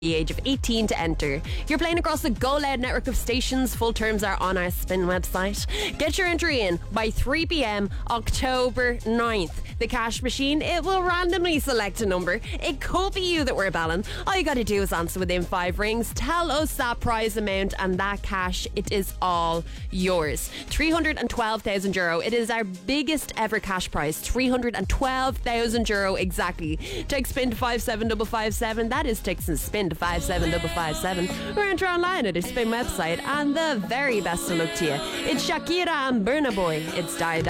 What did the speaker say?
the age of 18 to enter. You're playing across the Go Loud network of stations. Full terms are on our Spin website. Get your entry in by 3 p.m. October 9th. The cash machine, it will randomly select a number. It could be you that we're balling. All you got to do is answer within 5 rings. Tell us that prize amount and that cash, it is all yours. €312,000. It is our biggest ever cash prize. €312,000 exactly. Take Spin to 57557. That is text and Spin to 57557. Or enter online at our Spin website. And the very best of luck to you. It's Shakira and Burna Boy. It's Die Die.